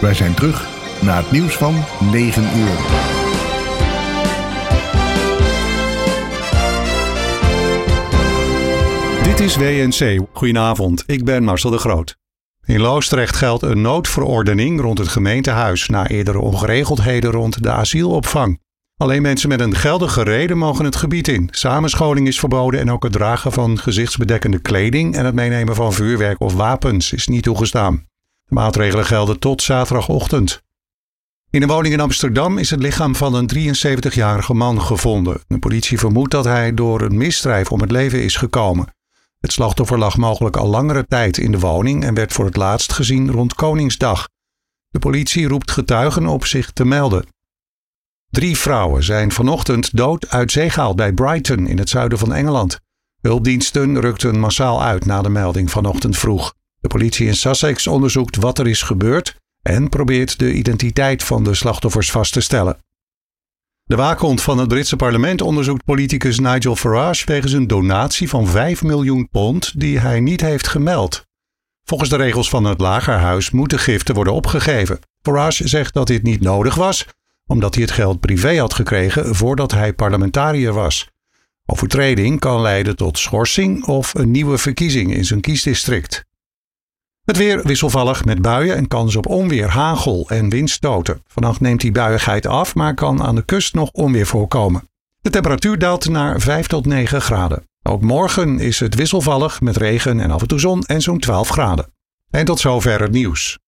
Wij zijn terug na het nieuws van 9 uur. Dit is WNC. Goedenavond, ik ben Marcel de Groot. In Loosdrecht geldt een noodverordening rond het gemeentehuis na eerdere ongeregeldheden rond de asielopvang. Alleen mensen met een geldige reden mogen het gebied in. Samenscholing is verboden en ook het dragen van gezichtsbedekkende kleding en het meenemen van vuurwerk of wapens is niet toegestaan. De maatregelen gelden tot zaterdagochtend. In een woning in Amsterdam is het lichaam van een 73-jarige man gevonden. De politie vermoedt dat hij door een misdrijf om het leven is gekomen. Het slachtoffer lag mogelijk al langere tijd in de woning en werd voor het laatst gezien rond Koningsdag. De politie roept getuigen op zich te melden. 3 vrouwen zijn vanochtend dood uit zee gehaald bij Brighton in het zuiden van Engeland. Hulpdiensten rukten massaal uit na de melding vanochtend vroeg. De politie in Sussex onderzoekt wat er is gebeurd en probeert de identiteit van de slachtoffers vast te stellen. De waakhond van het Britse parlement onderzoekt politicus Nigel Farage wegens een donatie van £5 miljoen die hij niet heeft gemeld. Volgens de regels van het Lagerhuis moeten giften worden opgegeven. Farage zegt dat dit niet nodig was, omdat hij het geld privé had gekregen voordat hij parlementariër was. Overtreding kan leiden tot schorsing of een nieuwe verkiezing in zijn kiesdistrict. Het weer wisselvallig met buien en kans op onweer, hagel en windstoten. Vannacht neemt die buiigheid af, maar kan aan de kust nog onweer voorkomen. De temperatuur daalt naar 5 tot 9 graden. Ook morgen is het wisselvallig met regen en af en toe zon en zo'n 12 graden. En tot zover het nieuws.